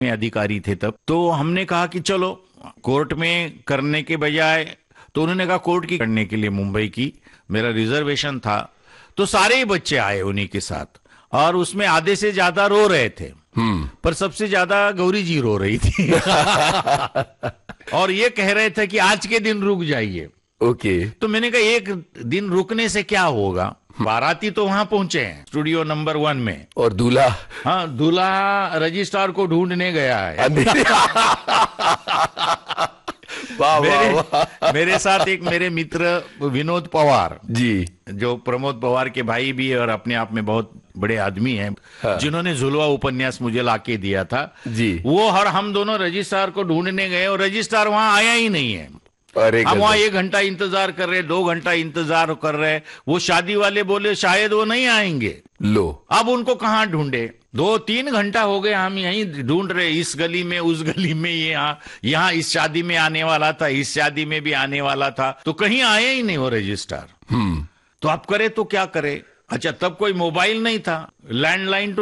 में अधिकारी थे तब। तो हमने कहा कि चलो कोर्ट में करने के बजाय, तो उन्होंने कहा कोर्ट की करने के लिए मुंबई की, मेरा रिजर्वेशन था। तो सारे ही बच्चे आए उन्हीं के साथ, और उसमें आधे से ज्यादा रो रहे थे, पर सबसे ज्यादा गौरी जी रो रही थी। और ये कह रहे थे कि आज के दिन रुक जाइए। ओके। तो मैंने कहा एक दिन रुकने से क्या होगा, बाराती तो वहां पहुंचे हैं स्टूडियो नंबर 1 में, और दूल्हा? हाँ, दूल्हा रजिस्ट्रार को ढूंढने गया है। वाह वाह वाह। मेरे साथ एक मेरे मित्र विनोद पवार जी, जो प्रमोद पवार के भाई भी है और अपने आप में बहुत बड़े आदमी हैं, हाँ। जिन्होंने झुलवा उपन्यास मुझे लाके दिया था जी। वो, और हम दोनों रजिस्ट्रार को ढूंढने गए और रजिस्ट्रार वहां आया ही नहीं है। अरे हम वहां 1 घंटा इंतजार कर रहे, 2 घंटा इंतजार कर रहे, वो शादी वाले बोले शायद वो नहीं आएंगे। लो, अब उनको कहाँ ढूंढे, 2-3 घंटा हो गए हम यहीं ढूंढ रहे, इस गली में उस गली में, यहाँ इस शादी में आने वाला था, इस शादी में भी आने वाला था, तो कहीं आए ही नहीं वो रजिस्ट्रार। तो आप करे तो क्या करे। अच्छा, तब कोई मोबाइल नहीं था, लैंडलाइन तो